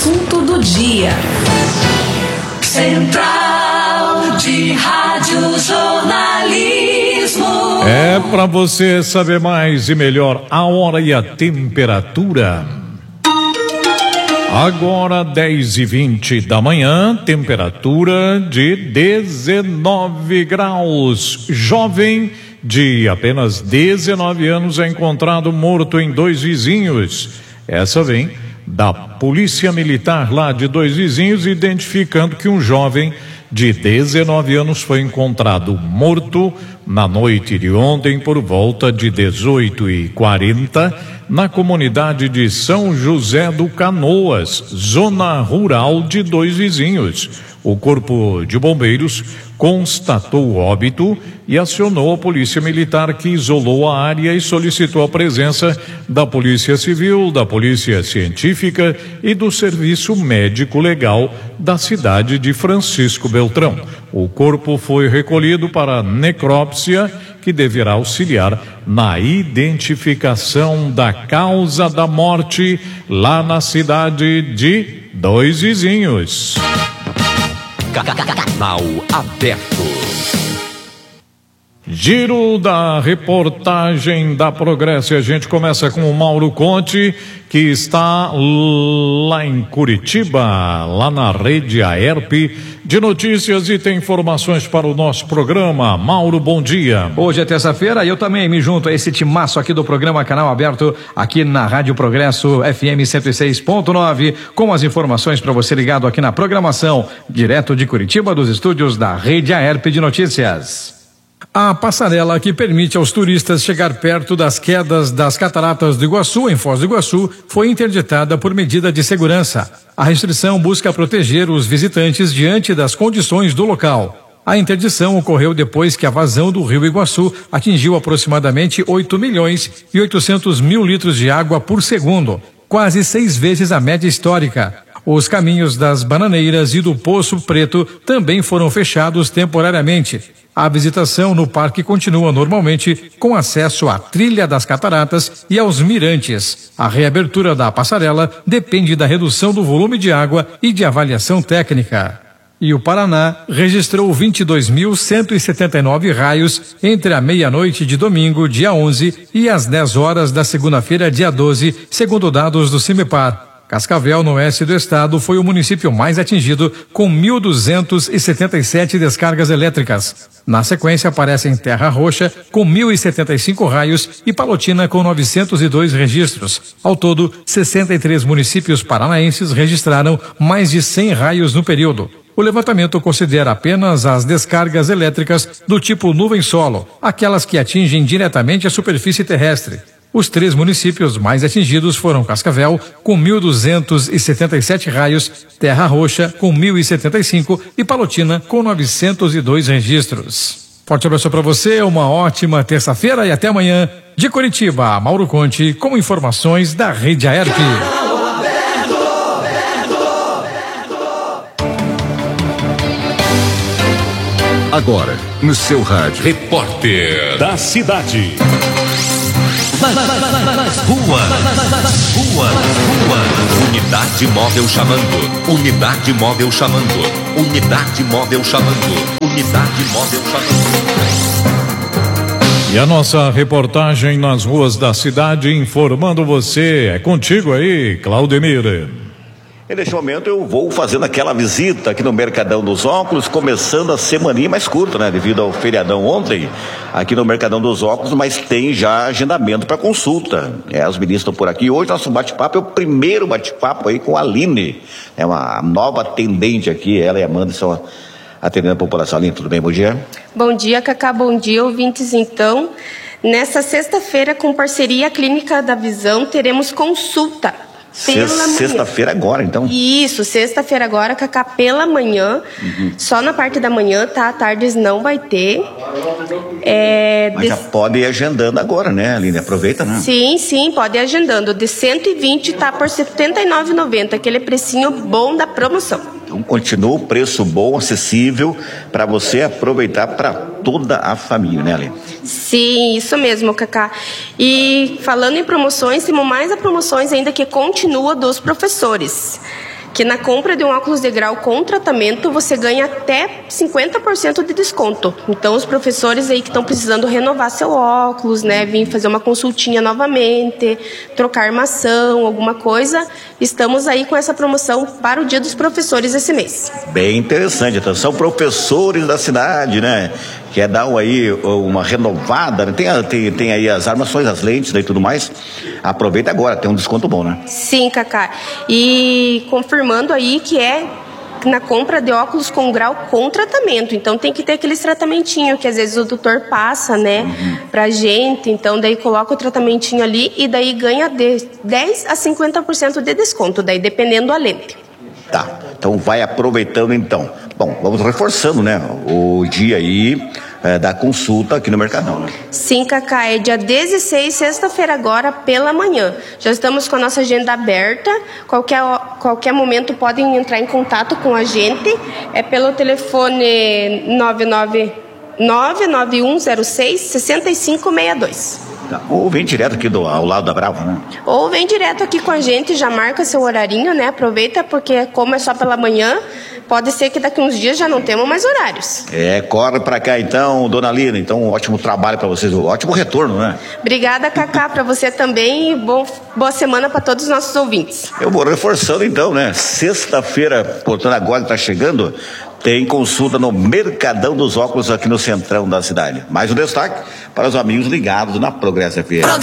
assunto do dia. Central de Rádio Jornalismo. É para você saber mais e melhor a hora e a temperatura. Agora 10h20 da manhã, temperatura de 19 graus. Jovem de apenas 19 anos é encontrado morto em Dois Vizinhos. Essa vem da Polícia Militar lá de Dois Vizinhos, identificando que um jovem de 19 anos foi encontrado morto na noite de ontem por volta de 18h40 na comunidade de São José do Canoas, zona rural de Dois Vizinhos. O Corpo de Bombeiros constatou o óbito e acionou a Polícia Militar, que isolou a área e solicitou a presença da Polícia Civil, da Polícia Científica e do Serviço Médico Legal da cidade de Francisco Beltrão. O corpo foi recolhido para necrópsia, que deverá auxiliar na identificação da causa da morte lá na cidade de Dois Vizinhos. Canal aberto. Giro da reportagem da Progresso. A gente começa com o Mauro Conte, que está lá em Curitiba, lá na rede AERP de notícias, e tem informações para o nosso programa. Mauro, bom dia. Hoje é terça-feira e eu também me junto a esse timaço aqui do programa Canal Aberto, aqui na Rádio Progresso FM 106.9, com as informações para você ligado aqui na programação, direto de Curitiba, dos estúdios da rede AERP de notícias. A passarela que permite aos turistas chegar perto das quedas das Cataratas do Iguaçu, em Foz do Iguaçu, foi interditada por medida de segurança. A restrição busca proteger os visitantes diante das condições do local. A interdição ocorreu depois que a vazão do rio Iguaçu atingiu aproximadamente 8.800.000 litros de água por segundo, quase 6 vezes a média histórica. Os caminhos das Bananeiras e do Poço Preto também foram fechados temporariamente. A visitação no parque continua normalmente, com acesso à trilha das cataratas e aos mirantes. A reabertura da passarela depende da redução do volume de água e de avaliação técnica. E o Paraná registrou 22.179 raios entre a meia-noite de domingo, dia 11, e as 10 horas da segunda-feira, dia 12, segundo dados do CIMEPAR. Cascavel, no oeste do estado, foi o município mais atingido, com 1.277 descargas elétricas. Na sequência aparecem Terra Roxa, com 1.075 raios, e Palotina, com 902 registros. Ao todo, 63 municípios paranaenses registraram mais de 100 raios no período. O levantamento considera apenas as descargas elétricas do tipo nuvem-solo, aquelas que atingem diretamente a superfície terrestre. Os 3 municípios mais atingidos foram Cascavel, com 1.277 raios, Terra Roxa, com 1.075 e Palotina, com 902 registros. Forte abraço para você, uma ótima terça-feira e até amanhã. De Curitiba, Mauro Conte, com informações da Rede AERP. Agora, no seu rádio, Repórter da cidade. Nas ruas. Unidade móvel chamando. Unidade móvel chamando. Unidade móvel chamando. Unidade móvel chamando. E a nossa reportagem nas ruas da cidade, informando você. É contigo aí, Claudemir. E neste momento eu vou fazendo aquela visita aqui no Mercadão dos Óculos, começando a semaninha mais curta, né? Devido ao feriadão ontem, aqui no Mercadão dos Óculos, mas tem já agendamento para consulta. Os meninos estão por aqui. Hoje nosso bate-papo é o primeiro bate-papo aí com a Aline. É uma nova atendente aqui, ela e a Amanda estão atendendo a população. Aline, tudo bem? Bom dia. Bom dia, Cacá, bom dia, ouvintes. Então, nessa sexta-feira, com parceria Clínica da Visão, teremos consulta. Sexta-feira agora, então? Isso, sexta-feira agora, Cacá, pela manhã. Só na parte da manhã, tá? À tarde não vai ter. Mas já pode ir agendando agora, né, Aline? Aproveita, né? Sim, pode ir agendando. De 120 tá por R$ 79,90, aquele precinho bom da promoção. Então continua o preço bom, acessível, para você aproveitar para toda a família, né, Aline? Sim, isso mesmo, Cacá. E falando em promoções, temos mais promoções ainda que continua dos professores. que na compra de um óculos de grau com tratamento você ganha até 50% de desconto. Então os professores aí que estão precisando renovar seu óculos, né, vir fazer uma consultinha novamente, trocar armação, alguma coisa, estamos aí com essa promoção para o Dia dos Professores esse mês. Bem interessante, então são professores da cidade, né? Quer dar aí uma renovada, né? Tem aí as armações, as lentes e tudo mais. Aproveita agora, tem um desconto bom, né? Sim, Cacá. E confirmando aí que é na compra de óculos com grau com tratamento. Então tem que ter aqueles tratamentinhos que às vezes o doutor passa, né, pra gente. Então daí coloca o tratamentinho ali e daí ganha de 10 a 50% de desconto, daí dependendo da lente. Tá, então vai aproveitando então. Bom, vamos reforçando, né, o dia aí da consulta aqui no Mercadão, né? Sim, Cacá, é dia 16, sexta-feira agora, pela manhã. Já estamos com a nossa agenda aberta, qualquer momento podem entrar em contato com a gente, é pelo telefone 99106-6562. Tá. Ou vem direto aqui ao lado da Brava, né? Ou vem direto aqui com a gente, já marca seu horarinho, né? Aproveita, porque como é só pela manhã, pode ser que daqui uns dias já não temos mais horários. Corre pra cá então, dona Lina. Então, um ótimo trabalho pra vocês, um ótimo retorno, né? Obrigada, Cacá, pra você também e boa semana pra todos os nossos ouvintes. Eu vou reforçando então, né? Sexta-feira, portanto, agora que tá chegando, tem consulta no Mercadão dos Óculos aqui no centrão da cidade. Mais um destaque para os amigos ligados na Progresso FM.